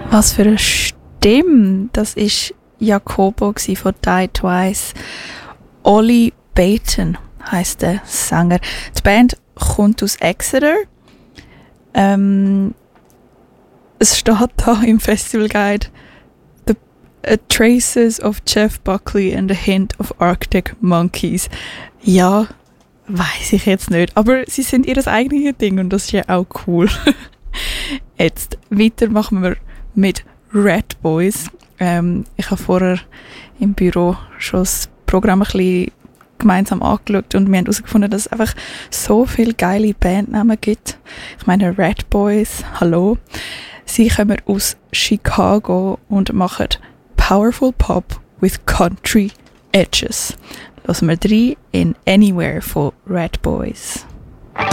Was für eine Stimme! Das war Jacobo von Die Twice. Ollie Baton heisst der Sänger. Die Band kommt aus Exeter. Es steht da im Festival Guide Traces of Jeff Buckley and a Hint of Arctic Monkeys. Ja, weiß ich jetzt nicht. Aber sie sind ihr eigenes Ding und das ist ja auch cool. Jetzt weiter machen wir mit Red Boys. Ich habe vorher im Büro schon das Programm ein bisschen gemeinsam angeschaut und wir haben herausgefunden, dass es einfach so viele geile Bandnamen gibt. Ich meine Red Boys, hallo. Sie kommen aus Chicago und machen Powerful Pop with Country Edges. Lassen wir rein in Anywhere von Red Boys.